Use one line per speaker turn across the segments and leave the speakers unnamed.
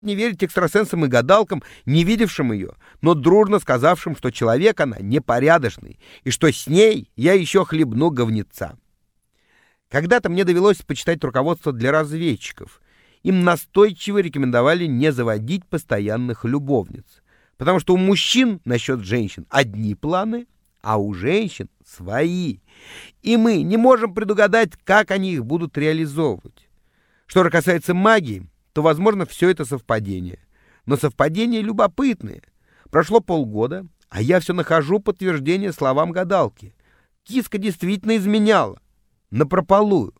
не верить экстрасенсам и гадалкам, не видевшим ее, но дружно сказавшим, что человек она непорядочный, и что с ней я еще хлебну говнеца. Когда-то мне довелось почитать руководство для разведчиков. Им настойчиво рекомендовали не заводить постоянных любовниц, потому что у мужчин насчет женщин одни планы, а у женщин свои, и мы не можем предугадать, как они их будут реализовывать. Что же касается магии, то, возможно, все это совпадение. Но совпадения любопытные. Прошло полгода, а я все нахожу подтверждение словам гадалки. Киска действительно изменяла. Напропалую.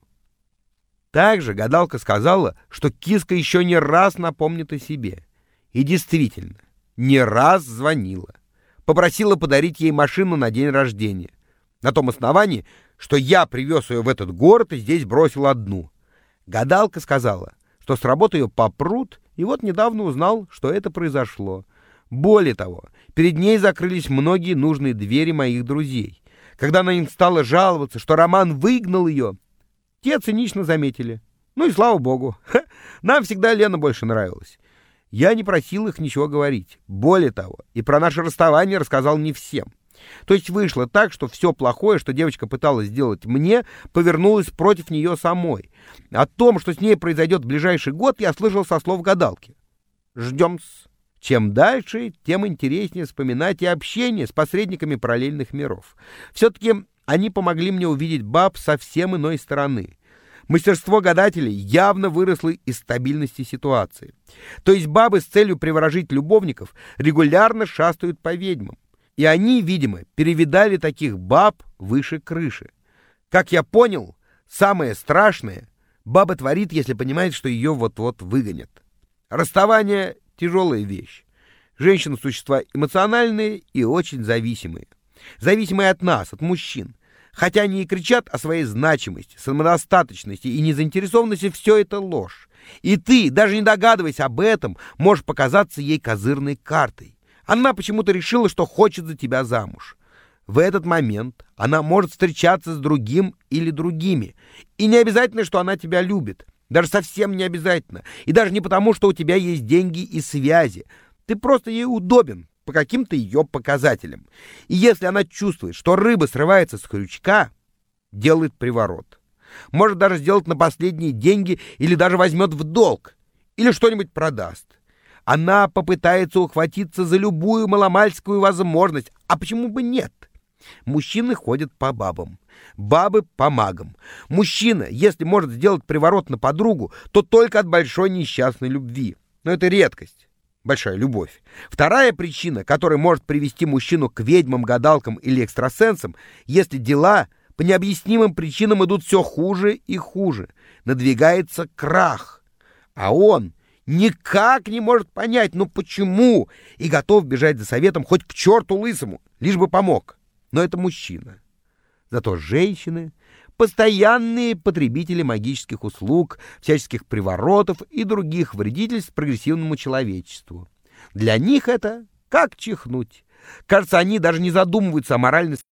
Также гадалка сказала, что киска еще не раз напомнит о себе. И действительно, не раз звонила. Попросила подарить ей машину на день рождения. На том основании, что я привез ее в этот город и здесь бросил одну. Гадалка сказала, что с работы ее попрут, и вот недавно узнал, что это произошло. Более того, перед ней закрылись многие нужные двери моих друзей. Когда она им стала жаловаться, что Роман выгнал ее, те цинично заметили. Ну и слава богу, нам всегда Лена больше нравилась. Я не просил их ничего говорить. Более того, и про наше расставание рассказал не всем. То есть вышло так, что все плохое, что девочка пыталась сделать мне, повернулось против нее самой. О том, что с ней произойдет в ближайший год, я слышал со слов гадалки. Ждем-с. Чем дальше, тем интереснее вспоминать и общение с посредниками параллельных миров. Все-таки они помогли мне увидеть баб со совсем иной стороны. Мастерство гадателей явно выросло из стабильности ситуации. То есть бабы с целью приворожить любовников регулярно шастают по ведьмам. И они, видимо, перевидали таких баб выше крыши. Как я понял, самое страшное баба творит, если понимает, что ее вот-вот выгонят. Расставание — тяжелая вещь. Женщины — существа эмоциональные и очень зависимые. Зависимые от нас, от мужчин. Хотя они и кричат о своей значимости, самодостаточности и незаинтересованности, все это ложь. И ты, даже не догадываясь об этом, можешь показаться ей козырной картой. Она почему-то решила, что хочет за тебя замуж. В этот момент она может встречаться с другим или другими. И не обязательно, что она тебя любит. Даже совсем не обязательно. И даже не потому, что у тебя есть деньги и связи. Ты просто ей удобен по каким-то ее показателям. И если она чувствует, что рыба срывается с крючка, делает приворот. Может даже сделать на последние деньги или даже возьмет в долг. Или что-нибудь продаст. Она попытается ухватиться за любую маломальскую возможность. А почему бы нет? Мужчины ходят по бабам, бабы по магам. Мужчина, если может сделать приворот на подругу, то только от большой несчастной любви. Но это редкость. Большая любовь. Вторая причина, которая может привести мужчину к ведьмам, гадалкам или экстрасенсам, если дела по необъяснимым причинам идут все хуже и хуже. Надвигается крах. А он никак не может понять, ну почему, и готов бежать за советом хоть к черту лысому, лишь бы помог. Но это мужчина. Зато женщины — постоянные потребители магических услуг, всяческих приворотов и других вредительств прогрессивному человечеству. Для них это как чихнуть. Кажется, они даже не задумываются о моральности.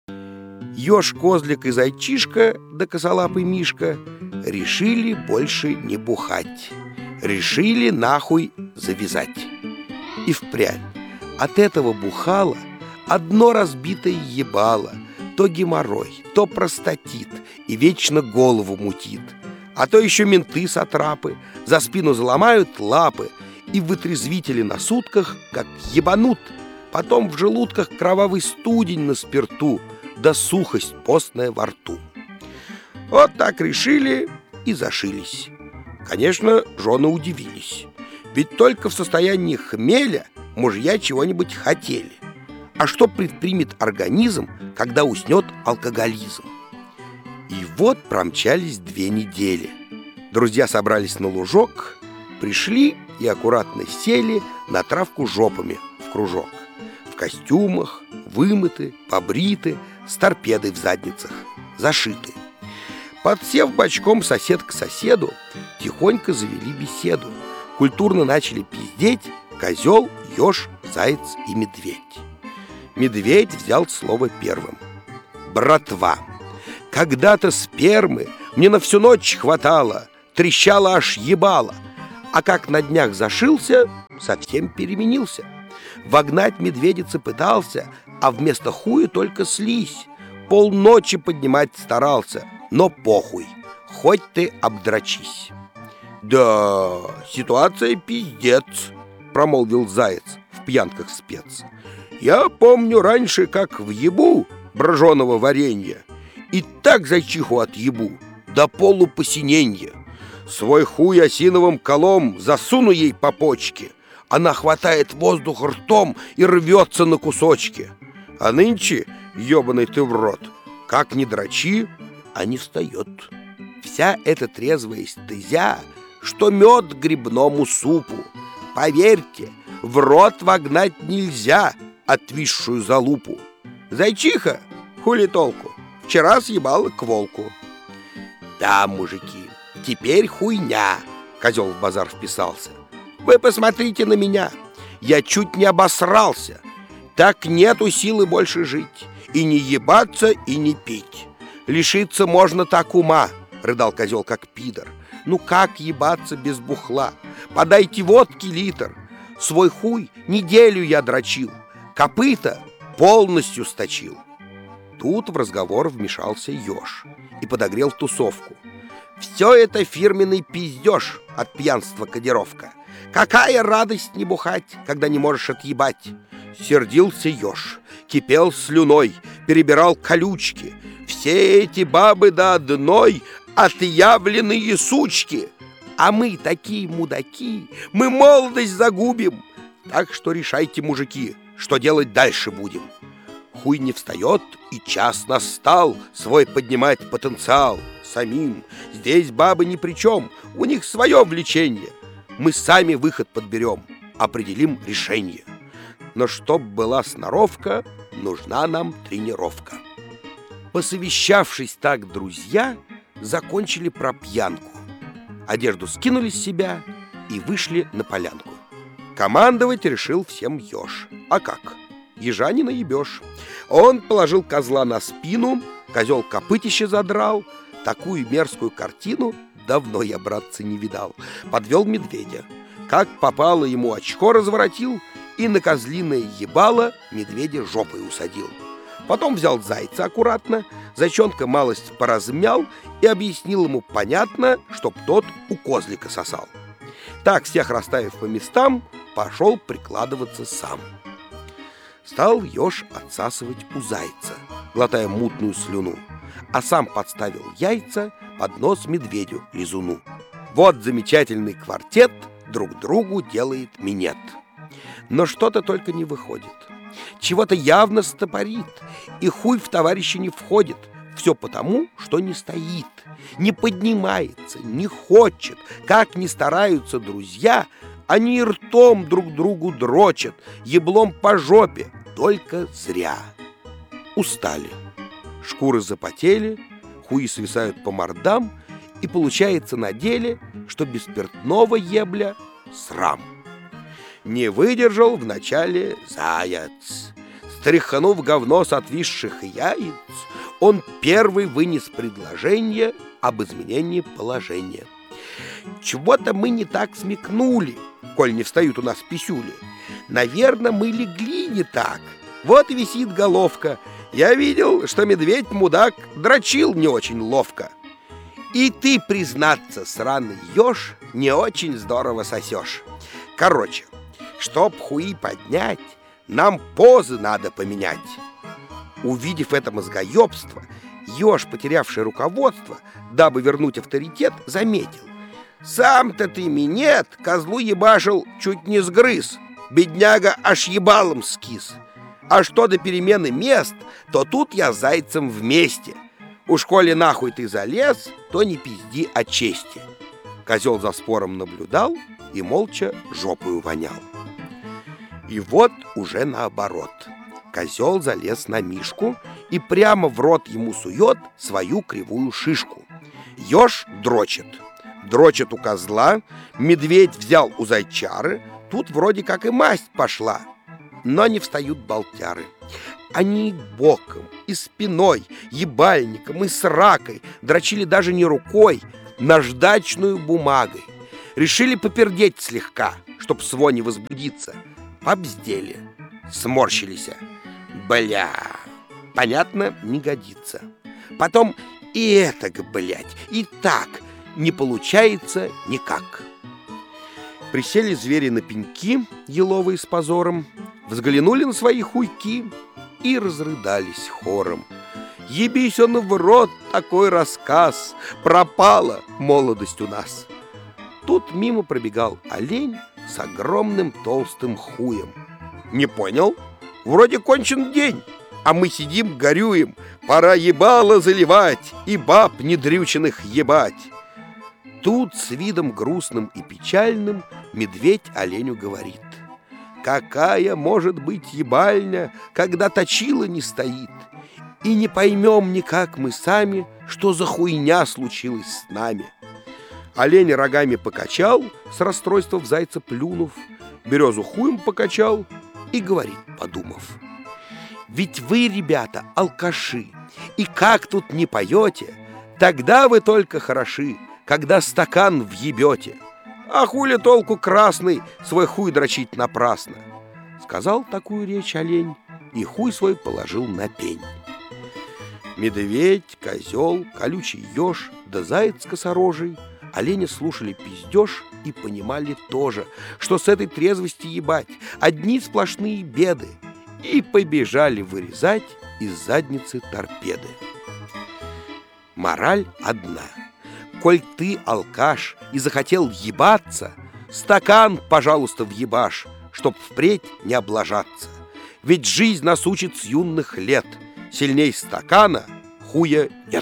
Ёж, козлик и зайчишка, да косолапый мишка решили больше не бухать. Решили нахуй завязать. И впрямь от этого бухала одно разбитое ебало, то геморрой, то простатит и вечно голову мутит. А то еще менты-сатрапы за спину заломают лапы и вытрезвители на сутках как ебанут. Потом в желудках кровавый студень на спирту, да сухость постная во рту. Вот так решили и зашились. Конечно, жены удивились. Ведь только в состоянии хмеля мужья чего-нибудь хотели. А что предпримет организм, когда уснет алкоголизм? И вот промчались 2 недели. Друзья собрались на лужок, пришли и аккуратно сели на травку жопами в кружок. В костюмах, вымыты, побриты, с торпедой в задницах, зашиты. Подсев бочком сосед к соседу, тихонько завели беседу. Культурно начали пиздеть козел, еж, заяц и медведь. Медведь взял слово первым. «Братва, когда-то спермы мне на всю ночь хватало, трещало аж ебало. А как на днях зашился, совсем переменился. Вогнать медведица пытался, а вместо хуя только слизь. Полночи поднимать старался, но похуй, хоть ты обдрочись. «Да, ситуация пиздец», — промолвил заяц в пьянках спец. «Я помню раньше, как въебу броженого варенья, и так зайчиху отъебу до полупосиненья. Свой хуй осиновым колом засуну ей по почке, она хватает воздух ртом и рвется на кусочки. А нынче, ебаный ты в рот, как ни дрочи, а не встает. Вся эта трезвая стезя, что мед грибному супу. Поверьте, в рот вогнать нельзя отвисшую залупу. Зайчиха, хули толку, вчера съебала к волку». «Да, мужики, теперь хуйня», — козел в базар вписался. «Вы посмотрите на меня, я чуть не обосрался. Так нету силы больше жить, и не ебаться, и не пить. Лишиться можно так ума», — рыдал козел как пидор. «Ну как ебаться без бухла? Подайте водки литр. Свой хуй неделю я дрочил, копыта полностью сточил». Тут в разговор вмешался еж и подогрел тусовку. «Все это фирменный пиздеж от пьянства кодировка. Какая радость не бухать, когда не можешь отъебать!» Сердился еж, кипел слюной, перебирал колючки. «Все эти бабы до одной отъявленные сучки! А мы такие мудаки, мы молодость загубим! Так что решайте, мужики, что делать дальше будем. Хуй не встает, и час настал свой поднимать потенциал самим. Здесь бабы ни при чем, у них свое влечение. Мы сами выход подберем, определим решение. Но чтоб была сноровка, нужна нам тренировка». Посовещавшись так, друзья закончили про пьянку. Одежду скинули с себя и вышли на полянку. Командовать решил всем еж. А как? Ежа не наебешь. Он положил козла на спину, козел копытище задрал. Такую мерзкую картину давно я, братцы, не видал. Подвел медведя. Как попало, ему очко разворотил и на козлиное ебало медведя жопой усадил. Потом взял зайца аккуратно, зайчонка малость поразмял и объяснил ему понятно, чтоб тот у козлика сосал. Так, всех расставив по местам, пошел прикладываться сам. Стал еж отсасывать у зайца, глотая мутную слюну, а сам подставил яйца под нос медведю-лизуну. Вот замечательный квартет друг другу делает минет. Но что-то только не выходит. Чего-то явно стопорит, и хуй в товарища не входит. Все потому, что не стоит, не поднимается, не хочет. Как ни стараются друзья, они ртом друг другу дрочат, еблом по жопе, только зря. Устали, шкуры запотели, хуи свисают по мордам, и получается на деле, что без спиртного ебля срам. Не выдержал вначале заяц. Стряхнув говно с отвисших яиц, он первый вынес предложение об изменении положения. «Чего-то мы не так смекнули, коль не встают у нас писюли. Наверное, мы легли не так. Вот и висит головка. Я видел, что медведь-мудак дрочил не очень ловко. И ты, признаться, сраный еж, не очень здорово сосешь. Короче, чтоб хуи поднять, нам позы надо поменять». Увидев это мозгоебство, еж, потерявший руководство, дабы вернуть авторитет, заметил: «Сам-то ты минет козлу ебашил чуть не сгрыз, бедняга аж ебалом скис. А что до перемены мест, то тут я с зайцем вместе. Уж коли нахуй ты залез, то не пизди о чести». Козел за спором наблюдал и молча жопою вонял. И вот уже наоборот. Козел залез на мишку и прямо в рот ему сует свою кривую шишку. Еж дрочит. Дрочит у козла, медведь взял у зайчары, тут вроде как и масть пошла. Но не встают болтяры. Они боком, и спиной, ебальником, и сракой дрочили даже не рукой, наждачную бумагой. Решили попердеть слегка, чтоб с вони возбудиться. Побздели, сморщились. Бля, понятно, не годится. Потом и этак, блядь, и так не получается никак. Присели звери на пеньки, еловые с позором, взглянули на свои хуйки и разрыдались хором. Ебись он в рот, такой рассказ, пропала молодость у нас. Тут мимо пробегал олень с огромным толстым хуем. Не понял? Вроде кончен день, а мы сидим, горюем. Пора ебало заливать и баб недрюченных ебать. Тут с видом грустным и печальным медведь оленю говорит: какая может быть ебальня, когда точила не стоит? И не поймем никак мы сами, что за хуйня случилась с нами. Олень рогами покачал, с расстройства в зайца плюнув, березу хуем покачал и говорит, подумав: ведь вы, ребята, алкаши, и как тут не поете, тогда вы только хороши, когда стакан въебете. А хули толку красный свой хуй дрочить напрасно? Сказал такую речь олень и хуй свой положил на пень. Медведь, козел, колючий еж да заяц косорожий оленя слушали пиздеж и понимали тоже, что с этой трезвости ебать одни сплошные беды, и побежали вырезать из задницы торпеды. Мораль одна: коль ты алкаш и захотел ебаться, стакан, пожалуйста, въебашь, чтоб впредь не облажаться. Ведь жизнь нас учит с юных лет: сильней стакана хуя нет.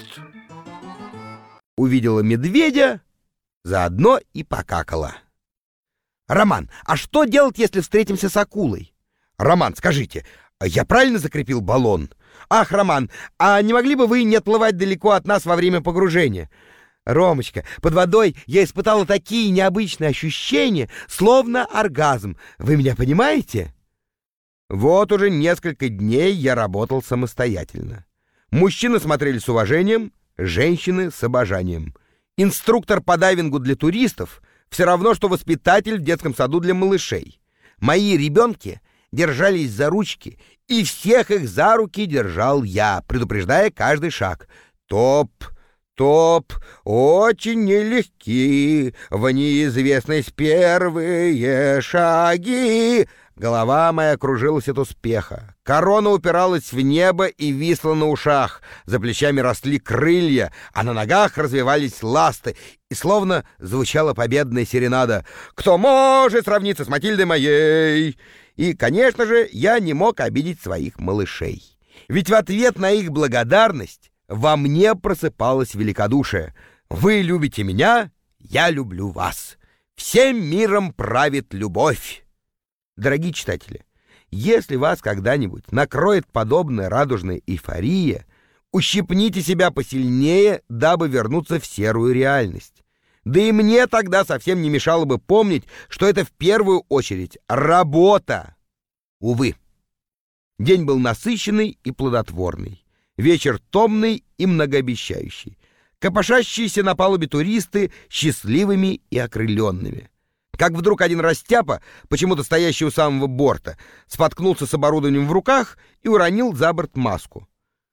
Увидела медведя, заодно и покакала. Роман, а что делать, если встретимся с акулой? Роман, скажите, я правильно закрепил баллон? Ах, Роман, а не могли бы вы не отплывать далеко от нас во время погружения? Ромочка, под водой я испытала такие необычные ощущения, словно оргазм. Вы меня понимаете? Вот уже несколько дней я работал самостоятельно. Мужчины смотрели с уважением, женщины с обожанием. Инструктор по дайвингу для туристов все равно, что воспитатель в детском саду для малышей. Мои ребенки держались за ручки, и всех их за руки держал я, предупреждая каждый шаг. Топ, очень нелегки в неизвестность первые шаги. Голова моя кружилась от успеха. Корона упиралась в небо и висла на ушах. За плечами росли крылья, а на ногах развивались ласты. И словно звучала победная серенада: «Кто может сравниться с Матильдой моей?» И, конечно же, я не мог обидеть своих малышей. Ведь в ответ на их благодарность во мне просыпалось великодушие. Вы любите меня, я люблю вас. Всем миром правит любовь. Дорогие читатели, если вас когда-нибудь накроет подобная радужная эйфория, ущипните себя посильнее, дабы вернуться в серую реальность. Да и мне тогда совсем не мешало бы помнить, что это в первую очередь работа. Увы, день был насыщенный и плодотворный, вечер томный и многообещающий, копошащиеся на палубе туристы счастливыми и окрыленными. Как вдруг один растяпа, почему-то стоящий у самого борта, споткнулся с оборудованием в руках и уронил за борт маску.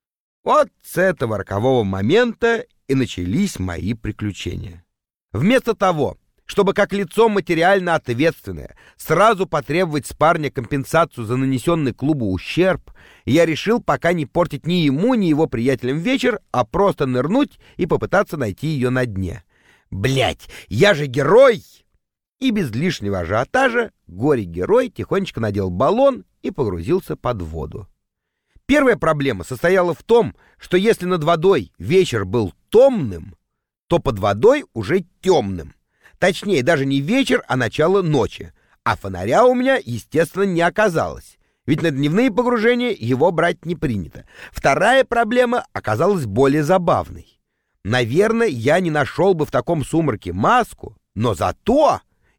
Вот с этого рокового момента и начались мои приключения. Вместо того, чтобы как лицо материально ответственное сразу потребовать с парня компенсацию за нанесенный клубу ущерб, я решил пока не портить ни ему, ни его приятелям вечер, а просто нырнуть и попытаться найти ее на дне. Блять, я же герой! И без лишнего ажиотажа горе-герой тихонечко надел баллон и погрузился под воду. Первая проблема состояла в том, что если над водой вечер был томным, то под водой уже темным. Точнее, даже не вечер, а начало ночи. А фонаря у меня, естественно, не оказалось. Ведь на дневные погружения его брать не принято. Вторая проблема оказалась более забавной. Наверное, я не нашел бы в таком сумраке маску, но зато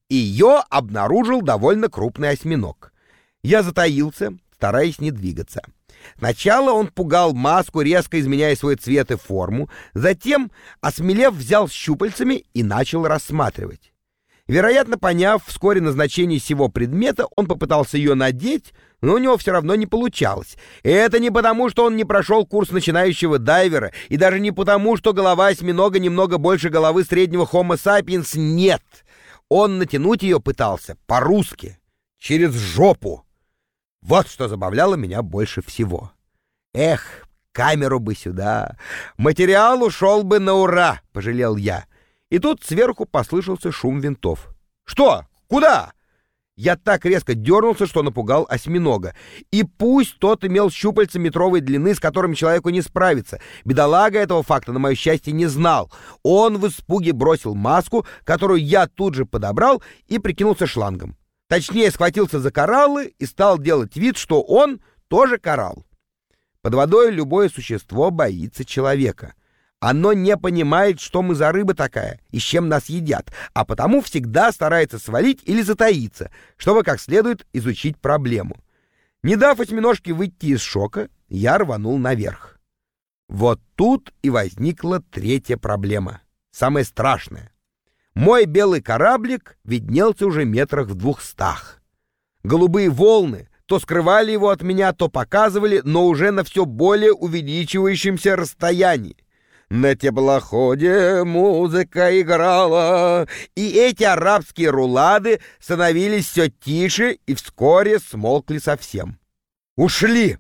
ее обнаружил довольно крупный осьминог. Я затаился, стараясь не двигаться. Сначала он пугал маску, резко изменяя свой цвет и форму, затем, осмелев, взял щупальцами и начал рассматривать. Вероятно, поняв вскоре назначение сего предмета, он попытался ее надеть, но у него все равно не получалось. И это не потому, что он не прошел курс начинающего дайвера, и даже не потому, что голова осьминога немного больше головы среднего Homo sapiens. Нет! Он натянуть ее пытался по-русски, через жопу. Вот что забавляло меня больше всего. Эх, камеру бы сюда. Материал ушел бы на ура, пожалел я. И тут сверху послышался шум винтов. «Что? Куда?» Я так резко дернулся, что напугал осьминога. И пусть тот имел щупальца метровой длины, с которыми человеку не справиться, бедолага этого факта, на мое счастье, не знал. Он в испуге бросил маску, которую я тут же подобрал, и прикинулся шлангом. Точнее, схватился за кораллы и стал делать вид, что он тоже коралл. Под водой любое существо боится человека. Оно не понимает, что мы за рыба такая и с чем нас едят, а потому всегда старается свалить или затаиться, чтобы как следует изучить проблему. Не дав осьминожке выйти из шока, я рванул наверх. Вот тут и возникла третья проблема, самая страшная. Мой белый кораблик виднелся уже метрах в 200. Голубые волны то скрывали его от меня, то показывали, но уже на все более увеличивающемся расстоянии. На теплоходе музыка играла, и эти арабские рулады становились все тише и вскоре смолкли совсем. Ушли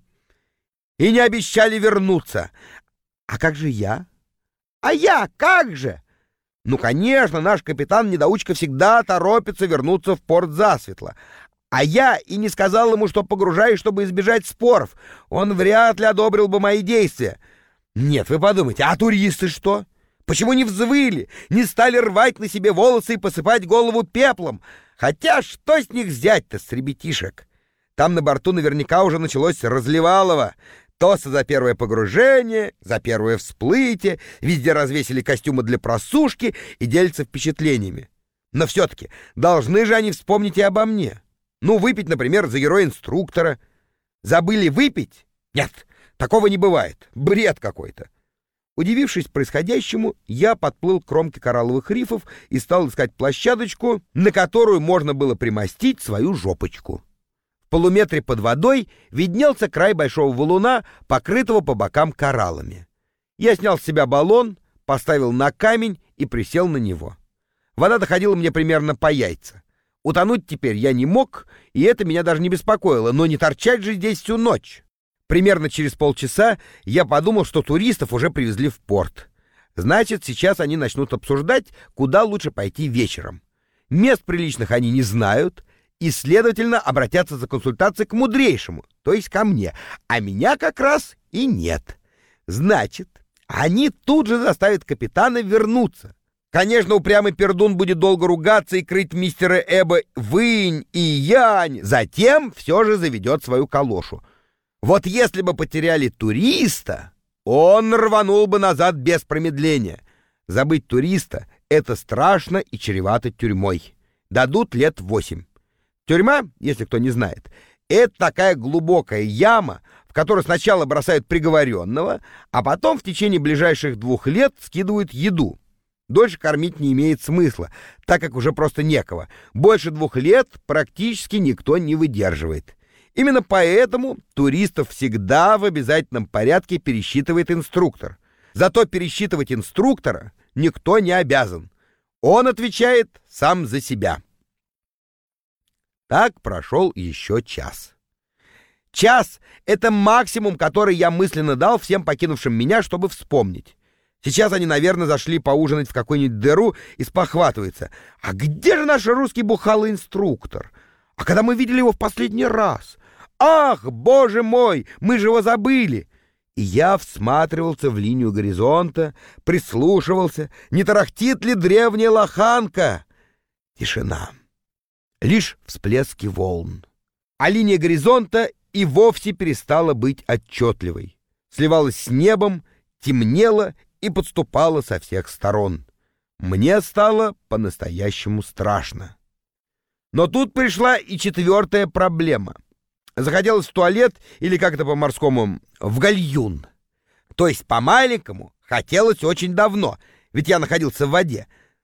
и не обещали вернуться. А как же я? А я как же? Ну, конечно, наш капитан-недоучка всегда торопится вернуться в порт засветло. А я и не сказал ему, что погружаюсь, чтобы избежать споров. Он вряд ли одобрил бы мои действия. Нет, вы подумайте, а туристы что? Почему не взвыли, не стали рвать на себе волосы и посыпать голову пеплом? Хотя что с них взять-то, с ребятишек? Там на борту наверняка уже началось разливалово. Тосы за первое погружение, за первое всплытие, везде развесили костюмы для просушки и делятся впечатлениями. Но все-таки должны же они вспомнить и обо мне. Ну, выпить, например, за героя-инструктора. Забыли выпить? Нет. Такого не бывает. Бред какой-то. Удивившись происходящему, я подплыл к кромке коралловых рифов и стал искать площадочку, на которую можно было примостить свою жопочку. В полуметре под водой виднелся край большого валуна, покрытого по бокам кораллами. Я снял с себя баллон, поставил на камень и присел на него. Вода доходила мне примерно по яйца. Утонуть теперь я не мог, и это меня даже не беспокоило, но не торчать же здесь всю ночь. Примерно через полчаса я подумал, что туристов уже привезли в порт. Значит, сейчас они начнут обсуждать, куда лучше пойти вечером. Мест приличных они не знают, и, следовательно, обратятся за консультацией к мудрейшему, то есть ко мне, а меня как раз и нет. Значит, они тут же заставят капитана вернуться. Конечно, упрямый пердун будет долго ругаться и крыть мистера Эба вынь и янь, затем все же заведет свою калошу. Вот если бы потеряли туриста, он рванул бы назад без промедления. Забыть туриста — это страшно и чревато тюрьмой. Дадут лет 8. Тюрьма, если кто не знает, это такая глубокая яма, в которую сначала бросают приговоренного, а потом в течение ближайших 2 лет скидывают еду. Дольше кормить не имеет смысла, так как уже просто некого. Больше 2 лет практически никто не выдерживает. Именно поэтому туристов всегда в обязательном порядке пересчитывает инструктор. Зато пересчитывать инструктора никто не обязан. Он отвечает сам за себя. Так прошел еще час. Час — это максимум, который я мысленно дал всем покинувшим меня, чтобы вспомнить. Сейчас они, наверное, зашли поужинать в какую-нибудь дыру и спохватываются. А где же наш русский бухалый инструктор? А когда мы видели его в последний раз? Ах, боже мой, мы же его забыли! И я всматривался в линию горизонта, прислушивался, не тарахтит ли древняя лоханка. Тишина. Лишь всплески волн. А линия горизонта и вовсе перестала быть отчетливой. Сливалась с небом, темнела и подступала со всех сторон. Мне стало по-настоящему страшно. Но тут пришла и 4-я проблема. Захотелось в туалет, или как это по-морскому, в гальюн. То есть по-маленькому хотелось очень давно, ведь я находился в воде.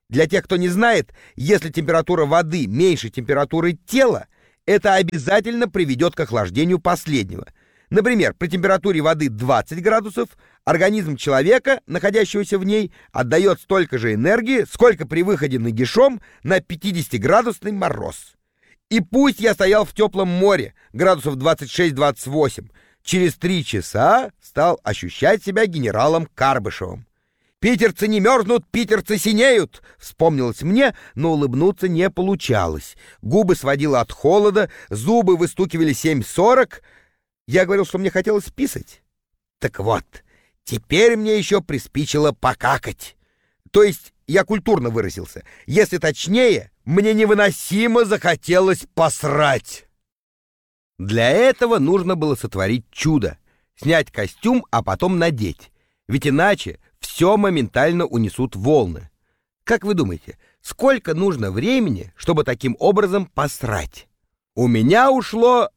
Для тех, кто не знает, если температура воды меньше температуры тела, это обязательно приведет к охлаждению последнего. Например, при температуре воды 20 градусов организм человека, находящегося в ней, отдает столько же энергии, сколько при выходе нагишом на 50-градусный мороз. И пусть я стоял в теплом море, градусов 26-28, через 3 часа стал ощущать себя генералом Карбышевым. «Питерцы не мерзнут, питерцы синеют!» Вспомнилось мне, но улыбнуться не получалось. Губы сводило от холода, зубы выстукивали 7:40. Я говорил, что мне хотелось писать. Так вот, теперь мне еще приспичило покакать. То есть, я культурно выразился. Если точнее, мне невыносимо захотелось посрать. Для этого нужно было сотворить чудо. Снять костюм, а потом надеть. Ведь иначе все моментально унесут волны. Как вы думаете, сколько нужно времени, чтобы таким образом посрать? У меня ушло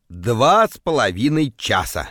2,5 часа.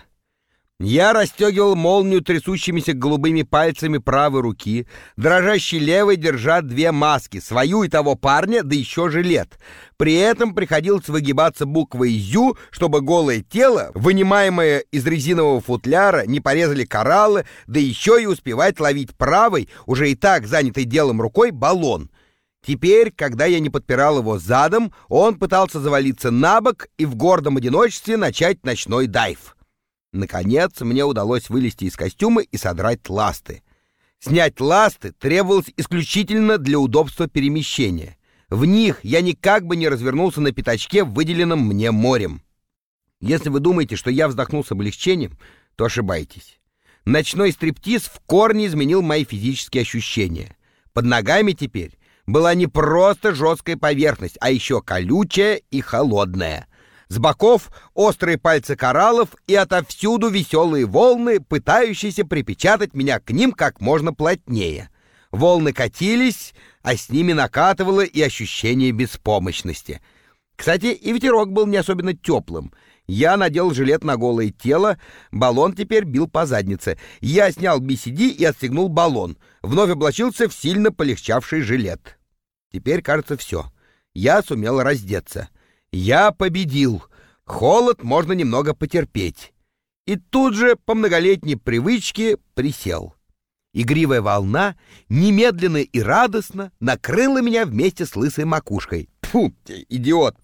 Я расстегивал молнию трясущимися голубыми пальцами правой руки, дрожащей левой держа 2 маски, свою и того парня, да еще жилет. При этом приходилось выгибаться буквой «Ю», чтобы голое тело, вынимаемое из резинового футляра, не порезали кораллы, да еще и успевать ловить правой, уже и так занятой делом рукой, баллон. Теперь, когда я не подпирал его задом, он пытался завалиться на бок и в гордом одиночестве начать ночной дайв. Наконец, мне удалось вылезти из костюма и содрать ласты. Снять ласты требовалось исключительно для удобства перемещения. В них я никак бы не развернулся на пятачке, выделенном мне морем. Если вы думаете, что я вздохнул с облегчением, то ошибаетесь. Ночной стриптиз в корне изменил мои физические ощущения. Под ногами теперь была не просто жесткая поверхность, а еще колючая и холодная. С боков острые пальцы кораллов и отовсюду веселые волны, пытающиеся припечатать меня к ним как можно плотнее. Волны катились, а с ними накатывало и ощущение беспомощности. Кстати, и ветерок был не особенно теплым. Я надел жилет на голое тело, баллон теперь бил по заднице. Я снял BCD и отстегнул баллон. Вновь облачился в сильно полегчавший жилет. Теперь, кажется, все. Я сумел раздеться. Я победил. Холод можно немного потерпеть. И тут же, по многолетней привычке, присел. Игривая волна немедленно и радостно накрыла меня вместе с лысой макушкой. Тьфу, идиот!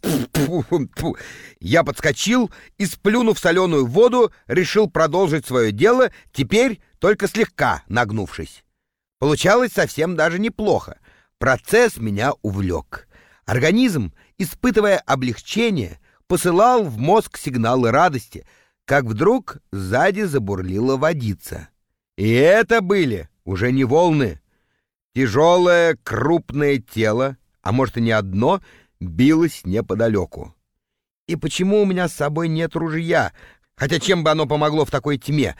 Тьфу. Я подскочил и, сплюнув соленую воду, решил продолжить свое дело, теперь только слегка нагнувшись. Получалось совсем даже неплохо. Процесс меня увлек. Организм, испытывая облегчение, посылал в мозг сигналы радости, как вдруг сзади забурлила водица. И это были уже не волны. Тяжелое крупное тело, а может и не одно, билось неподалеку. И почему у меня с собой нет ружья, хотя чем бы оно помогло в такой тьме?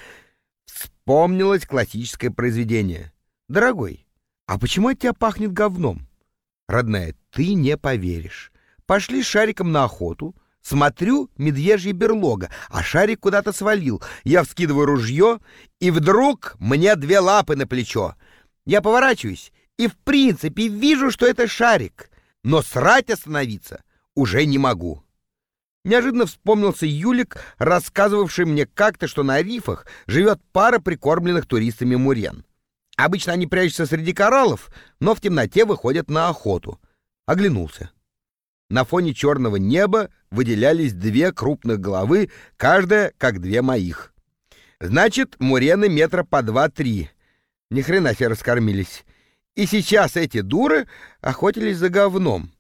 Вспомнилось классическое произведение. «Дорогой, а почему от тебя пахнет говном?» «Родная, ты не поверишь. Пошли с Шариком на охоту. Смотрю, медвежья берлога, а Шарик куда-то свалил. Я вскидываю ружье, и вдруг мне 2 лапы на плечо. Я поворачиваюсь и в принципе вижу, что это Шарик, но срать остановиться уже не могу». Неожиданно вспомнился Юлик, рассказывавший мне как-то, что на рифах живет пара прикормленных туристами мурен. Обычно они прячутся среди кораллов, но в темноте выходят на охоту. Оглянулся. На фоне черного неба выделялись 2 крупных головы, каждая как 2 моих. Значит, мурены метра по 2-3. Ни хрена себе раскормились. И сейчас эти дуры охотились за говном.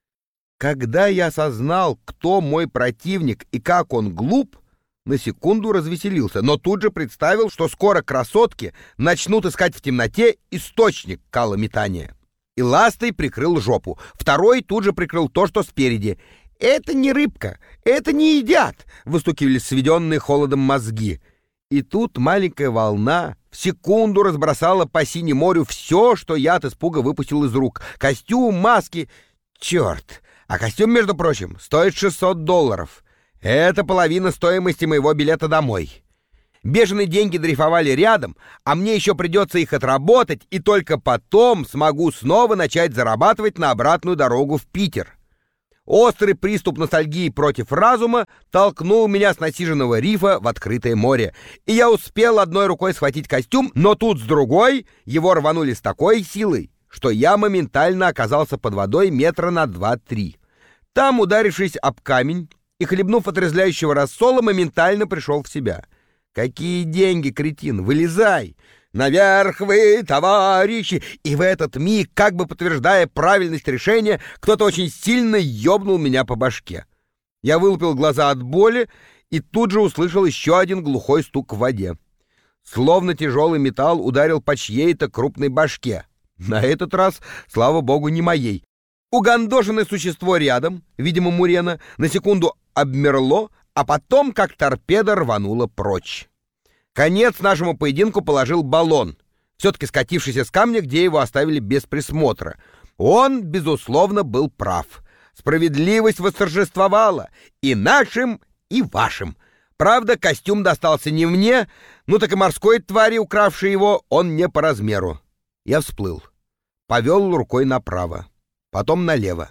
Когда я осознал, кто мой противник и как он глуп, на секунду развеселился, но тут же представил, что скоро красотки начнут искать в темноте источник калометания. И ластой прикрыл жопу. Второй тут же прикрыл то, что спереди. «Это не рыбка, это не едят!» — выстукивали сведенные холодом мозги. И тут маленькая волна в секунду разбросала по синему морю все, что я от испуга выпустил из рук. Костюм, маски. Черт! А костюм, между прочим, стоит $600. Это половина стоимости моего билета домой. Бешеные деньги дрейфовали рядом, а мне еще придется их отработать, и только потом смогу снова начать зарабатывать на обратную дорогу в Питер. Острый приступ ностальгии против разума толкнул меня с насиженного рифа в открытое море, и я успел одной рукой схватить костюм, но тут с другой его рванули с такой силой, что я моментально оказался под водой метра на 2-3. Там, ударившись об камень и хлебнув отрезвляющего рассола, моментально пришел в себя. «Какие деньги, кретин? Вылезай! Наверх вы, товарищи!» И в этот миг, как бы подтверждая правильность решения, кто-то очень сильно ёбнул меня по башке. Я вылупил глаза от боли и тут же услышал еще один глухой стук в воде. Словно тяжелый металл ударил по чьей-то крупной башке. На этот раз, слава богу, не моей. Угандошенное существо рядом, видимо, мурена, на секунду обмерло, а потом, как торпеда, рвануло прочь. Конец нашему поединку положил баллон, все-таки скатившийся с камня, где его оставили без присмотра. Он, безусловно, был прав. Справедливость восторжествовала и нашим, и вашим. Правда, костюм достался не мне, ну так и морской твари, укравшей его, он не по размеру. Я всплыл, повел рукой направо, потом налево.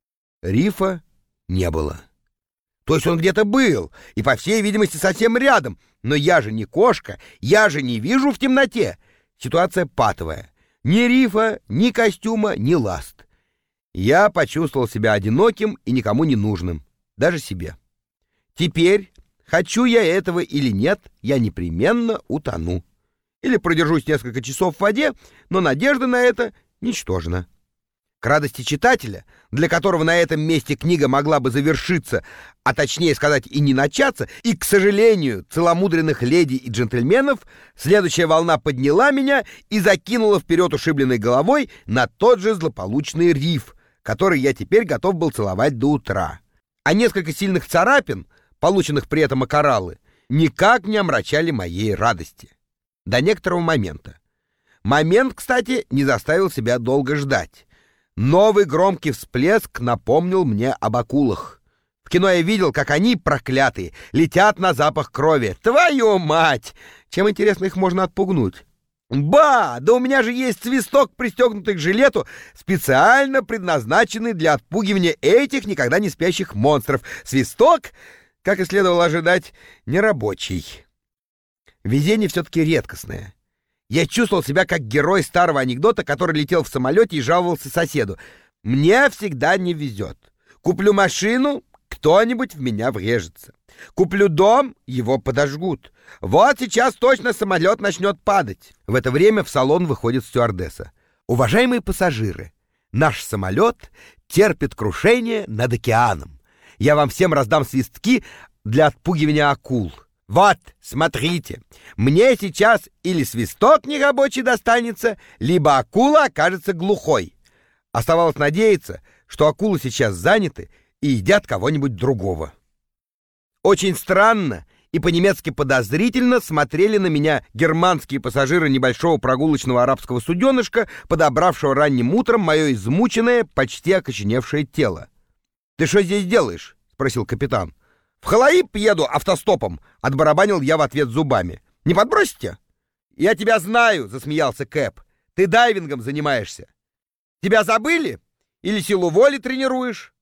Рифа не было. То есть он где-то был, и, по всей видимости, совсем рядом. Но я же не кошка, я же не вижу в темноте. Ситуация патовая. Ни рифа, ни костюма, ни ласт. Я почувствовал себя одиноким и никому не нужным. Даже себе. Теперь, хочу я этого или нет, я непременно утону. Или продержусь несколько часов в воде, но надежда на это ничтожна. К радости читателя, для которого на этом месте книга могла бы завершиться, а точнее сказать и не начаться, и, к сожалению, целомудренных леди и джентльменов, следующая волна подняла меня и закинула вперед ушибленной головой на тот же злополучный риф, который я теперь готов был целовать до утра. А несколько сильных царапин, полученных при этом о кораллы, никак не омрачали моей радости. До некоторого момента. Момент, кстати, не заставил себя долго ждать. Новый громкий всплеск напомнил мне об акулах. В кино я видел, как они, проклятые, летят на запах крови. Твою мать! Чем, интересно, их можно отпугнуть? Ба! Да у меня же есть свисток, пристегнутый к жилету, специально предназначенный для отпугивания этих никогда не спящих монстров. Свисток, как и следовало ожидать, нерабочий. Везение все-таки редкостное. Я чувствовал себя как герой старого анекдота, который летел в самолете и жаловался соседу. Мне всегда не везет. Куплю машину, кто-нибудь в меня врежется. Куплю дом, его подожгут. Вот сейчас точно самолет начнет падать. В это время в салон выходит стюардесса. Уважаемые пассажиры, наш самолет терпит крушение над океаном. Я вам всем раздам свистки для отпугивания акул. Вот, смотрите, мне сейчас или свисток нерабочий достанется, либо акула окажется глухой. Оставалось надеяться, что акулы сейчас заняты и едят кого-нибудь другого. Очень странно и по-немецки подозрительно смотрели на меня германские пассажиры небольшого прогулочного арабского суденышка, подобравшего ранним утром мое измученное, почти окоченевшее тело. «Ты что здесь делаешь?» — спросил капитан. «В Халаиб еду автостопом», — отбарабанил я в ответ зубами. «Не подбросите?» «Я тебя знаю», — засмеялся Кэп. «Ты дайвингом занимаешься. Тебя забыли? Или силу воли тренируешь?»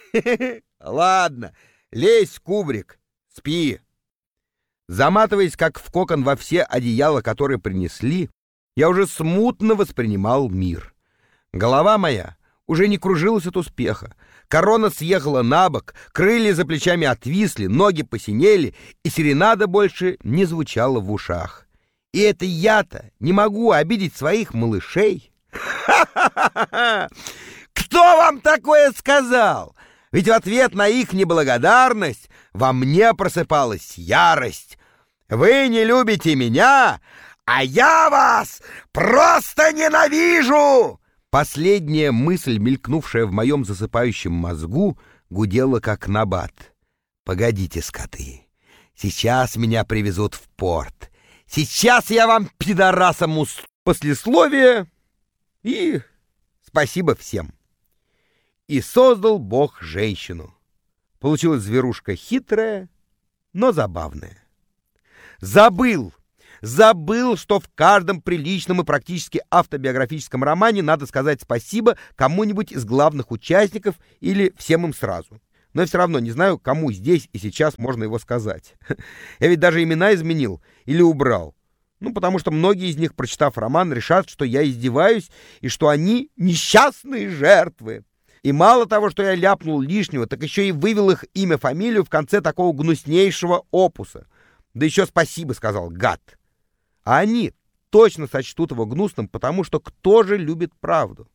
«Ладно, лезь в кубрик, спи». Заматываясь, как в кокон, во все одеяла, которые принесли, я уже смутно воспринимал мир. Голова моя уже не кружилась от успеха. Корона съехала на бок, крылья за плечами отвисли, ноги посинели, и серенада больше не звучала в ушах. И это я-то не могу обидеть своих малышей. Ха-ха-ха! Кто вам такое сказал? Ведь в ответ на их неблагодарность во мне просыпалась ярость. Вы не любите меня, а я вас просто ненавижу! Последняя мысль, мелькнувшая в моем засыпающем мозгу, гудела как набат. «Погодите, скоты, сейчас меня привезут в порт. Сейчас я вам, пидорасам, послесловие и спасибо всем». И создал Бог женщину. Получилась зверушка хитрая, но забавная. Забыл, что в каждом приличном и практически автобиографическом романе надо сказать спасибо кому-нибудь из главных участников или всем им сразу. Но я все равно не знаю, кому здесь и сейчас можно его сказать. Я ведь даже имена изменил или убрал. Потому что многие из них, прочитав роман, решат, что я издеваюсь и что они несчастные жертвы. И мало того, что я ляпнул лишнего, так еще и вывел их имя, фамилию в конце такого гнуснейшего опуса. Да еще спасибо сказал, гад. А они точно сочтут его гнусным, потому что кто же любит правду?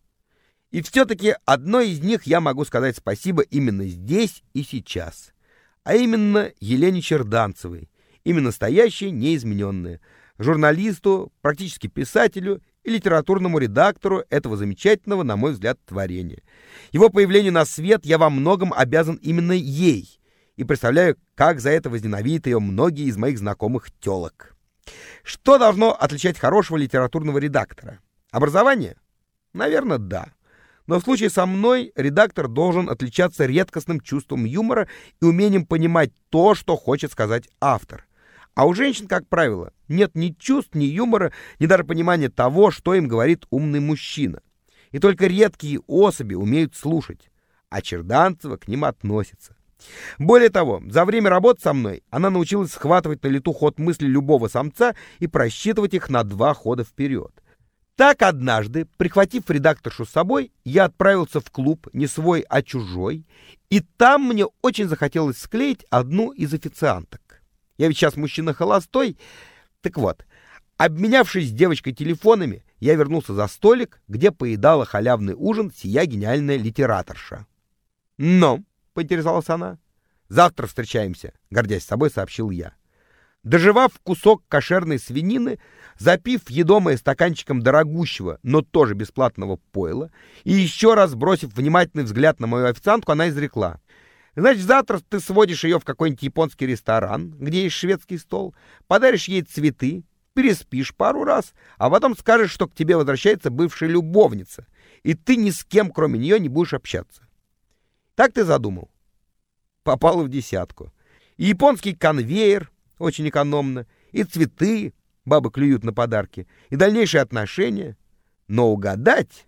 И все-таки одной из них я могу сказать спасибо именно здесь и сейчас. А именно Елене Черданцевой, имя настоящее, неизмененное, журналисту, практически писателю и литературному редактору этого замечательного, на мой взгляд, творения. Его появлению на свет я во многом обязан именно ей, и представляю, как за это возненавидят ее многие из моих знакомых телок. Что должно отличать хорошего литературного редактора? Образование? Наверное, да. Но в случае со мной редактор должен отличаться редкостным чувством юмора и умением понимать то, что хочет сказать автор. А у женщин, как правило, нет ни чувств, ни юмора, ни даже понимания того, что им говорит умный мужчина. И только редкие особи умеют слушать, а Черданцева к ним относится. Более того, за время работы со мной она научилась схватывать на лету ход мысли любого самца и просчитывать их на 2 хода вперед. Так однажды, прихватив редакторшу с собой, я отправился в клуб не свой, а чужой, и там мне очень захотелось склеить одну из официанток. Я ведь сейчас мужчина холостой. Так вот, обменявшись с девочкой телефонами, я вернулся за столик, где поедала халявный ужин сия гениальная литераторша. «Но», — поинтересовалась она, — «завтра встречаемся», — гордясь собой, сообщил я. Доживав кусок кошерной свинины, запив едомое стаканчиком дорогущего, но тоже бесплатного пойла, и еще раз бросив внимательный взгляд на мою официантку, она изрекла: «Значит, завтра ты сводишь ее в какой-нибудь японский ресторан, где есть шведский стол, подаришь ей цветы, переспишь пару раз, а потом скажешь, что к тебе возвращается бывшая любовница, и ты ни с кем, кроме нее, не будешь общаться». Так ты задумал? Попало в десятку. И японский конвейер, очень экономно, и цветы, бабы клюют на подарки, и дальнейшие отношения. Но угадать?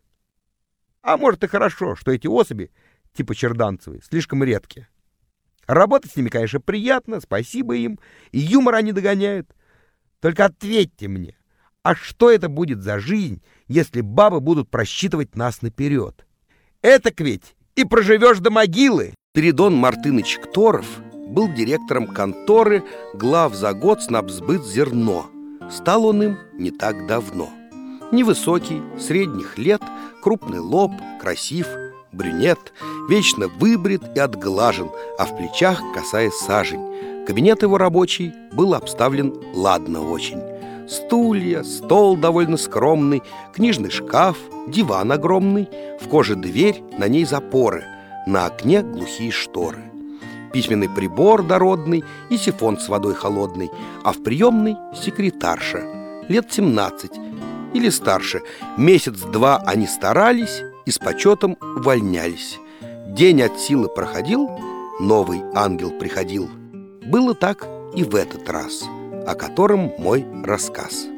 А может и хорошо, что эти особи, типа Черданцевой, слишком редкие. Работать с ними, конечно, приятно, спасибо им, и юмор они догоняют. Только ответьте мне, а что это будет за жизнь, если бабы будут просчитывать нас наперед? Этак ведь и проживешь до могилы.
Спиридон Мартыныч Кторов был директором конторы Главзагодснабсбыт-Зерно. Стал он им не так давно. Невысокий, средних лет, крупный лоб, красив, брюнет, вечно выбрит и отглажен, а в плечах косая сажень. Кабинет его рабочий был обставлен ладно очень. Стулья, стол довольно скромный, книжный шкаф, диван огромный, в коже дверь, на ней запоры, на окне глухие шторы. Письменный прибор дородный и сифон с водой холодной, а в приемной секретарша, лет 17 или старше. Месяц-два они старались и с почетом увольнялись. День от силы проходил, новый ангел приходил. Было так и в этот раз, о котором мой рассказ.